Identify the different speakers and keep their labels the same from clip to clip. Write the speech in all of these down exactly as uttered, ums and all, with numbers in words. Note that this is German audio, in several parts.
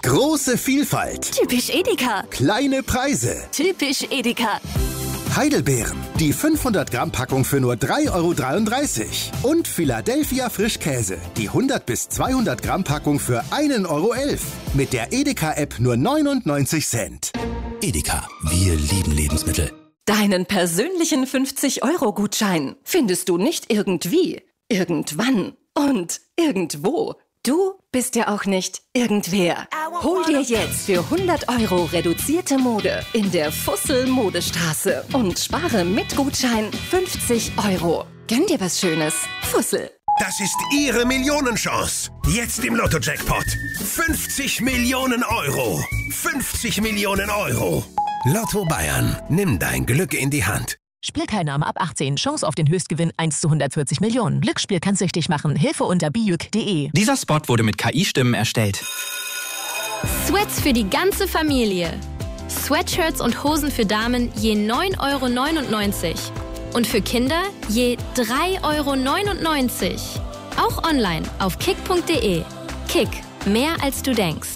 Speaker 1: Große Vielfalt.
Speaker 2: Typisch Edeka.
Speaker 1: Kleine Preise.
Speaker 2: Typisch Edeka.
Speaker 1: Heidelbeeren. Die fünfhundert Gramm Packung für nur drei Euro dreiunddreißig. Und Philadelphia Frischkäse. Die hundert bis zweihundert Gramm Packung für ein Euro elf. Mit der Edeka-App nur neunundneunzig Cent.
Speaker 3: Edeka, wir lieben Lebensmittel.
Speaker 2: Deinen persönlichen fünfzig-Euro-Gutschein findest du nicht irgendwie, irgendwann und irgendwo. Du bist ja auch nicht irgendwer. Hol dir jetzt für hundert Euro reduzierte Mode in der Fussel-Modestraße und spare mit Gutschein fünfzig Euro. Gönn dir was Schönes. Fussel.
Speaker 4: Das ist Ihre Millionenchance. Jetzt im Lotto-Jackpot. fünfzig Millionen Euro. fünfzig Millionen Euro. Lotto Bayern. Nimm dein Glück in die Hand.
Speaker 5: Spielteilnahme ab achtzehn. Chance auf den Höchstgewinn eins zu hundertvierzig Millionen. Glücksspiel kann süchtig machen. Hilfe unter bijuk punkt de.
Speaker 6: Dieser Spot wurde mit K I-Stimmen erstellt.
Speaker 7: Sweats für die ganze Familie. Sweatshirts und Hosen für Damen je neun Euro neunundneunzig. Und für Kinder je drei Euro neunundneunzig. Auch online auf kick punkt de. Kick. Mehr als du denkst.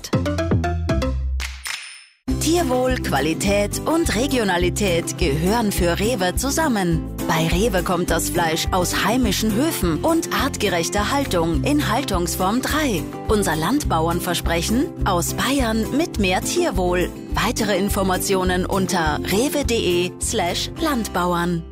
Speaker 8: Tierwohl, Qualität und Regionalität gehören für Rewe zusammen. Bei Rewe kommt das Fleisch aus heimischen Höfen und artgerechter Haltung in Haltungsform drei. Unser Landbauernversprechen: aus Bayern mit mehr Tierwohl. Weitere Informationen unter rewe.de slash Landbauern.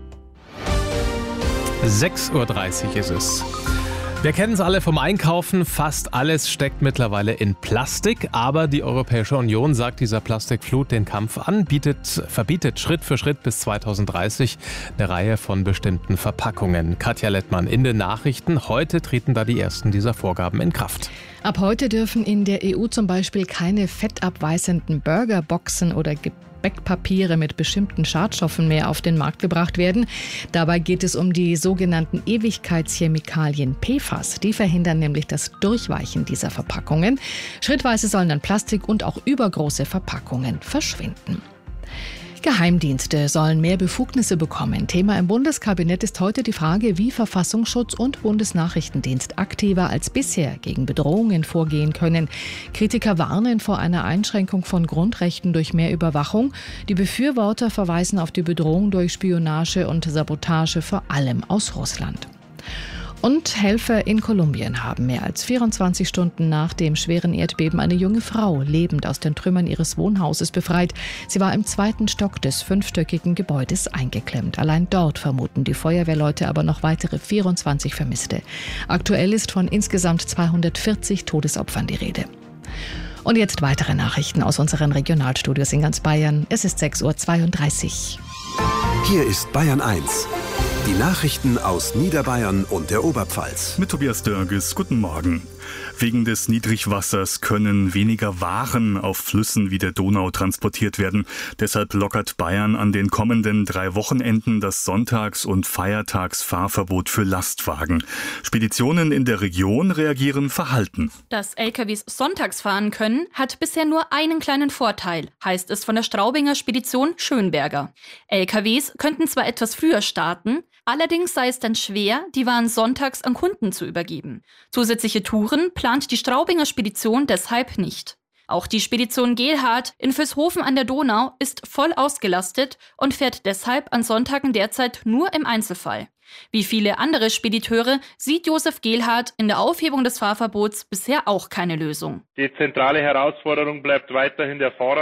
Speaker 9: sechs Uhr dreißig ist es. Wir kennen es alle vom Einkaufen, fast alles steckt mittlerweile in Plastik, aber die Europäische Union sagt dieser Plastikflut den Kampf an, bietet, verbietet Schritt für Schritt bis zweitausenddreißig eine Reihe von bestimmten Verpackungen. Katja Lettmann in den Nachrichten. Heute treten da die ersten dieser Vorgaben in Kraft.
Speaker 10: Ab heute dürfen in der E U zum Beispiel keine fettabweisenden Burgerboxen oder Backpapiere mit bestimmten Schadstoffen mehr auf den Markt gebracht werden. Dabei geht es um die sogenannten Ewigkeitschemikalien P F A S. Die verhindern nämlich das Durchweichen dieser Verpackungen. Schrittweise sollen dann Plastik und auch übergroße Verpackungen verschwinden. Geheimdienste sollen mehr Befugnisse bekommen. Thema im Bundeskabinett ist heute die Frage, wie Verfassungsschutz und Bundesnachrichtendienst aktiver als bisher gegen Bedrohungen vorgehen können. Kritiker warnen vor einer Einschränkung von Grundrechten durch mehr Überwachung. Die Befürworter verweisen auf die Bedrohung durch Spionage und Sabotage, vor allem aus Russland. Und Helfer in Kolumbien haben mehr als vierundzwanzig Stunden nach dem schweren Erdbeben eine junge Frau lebend aus den Trümmern ihres Wohnhauses befreit. Sie war im zweiten Stock des fünfstöckigen Gebäudes eingeklemmt. Allein dort vermuten die Feuerwehrleute aber noch weitere vierundzwanzig Vermisste. Aktuell ist von insgesamt zweihundertvierzig Todesopfern die Rede. Und jetzt weitere Nachrichten aus unseren Regionalstudios in ganz Bayern. Es ist sechs Uhr zweiunddreißig.
Speaker 11: Hier ist Bayern eins. Die Nachrichten aus Niederbayern und der Oberpfalz.
Speaker 12: Mit Tobias Dörges, guten Morgen. Wegen des Niedrigwassers können weniger Waren auf Flüssen wie der Donau transportiert werden. Deshalb lockert Bayern an den kommenden drei Wochenenden das Sonntags- und Feiertagsfahrverbot für Lastwagen. Speditionen in der Region reagieren verhalten.
Speaker 13: Dass L K Ws sonntags fahren können, hat bisher nur einen kleinen Vorteil, heißt es von der Straubinger Spedition Schönberger. L K Ws könnten zwar etwas früher starten, allerdings sei es dann schwer, die Waren sonntags an Kunden zu übergeben. Zusätzliche Touren plant die Straubinger Spedition deshalb nicht. Auch die Spedition Gehlhardt in Vilshofen an der Donau ist voll ausgelastet und fährt deshalb an Sonntagen derzeit nur im Einzelfall. Wie viele andere Spediteure sieht Josef Gehlhardt in der Aufhebung des Fahrverbots bisher auch keine Lösung.
Speaker 14: Die zentrale Herausforderung bleibt weiterhin der Fahrer.